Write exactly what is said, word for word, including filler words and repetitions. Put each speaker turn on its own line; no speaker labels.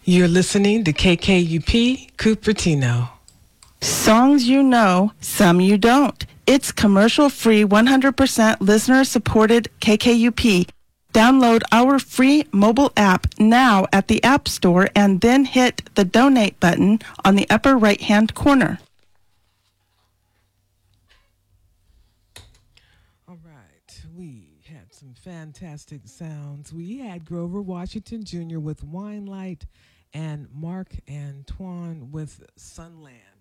You're listening to K K U P Cupertino.
Songs you know, some you don't. It's commercial-free, one hundred percent listener-supported K K U P. Download our free mobile app now at the App Store and then hit the donate button on the upper right-hand corner.
All right, we had some fantastic sounds. We had Grover Washington Junior with Wine Light and Mark Antoine with Sunland.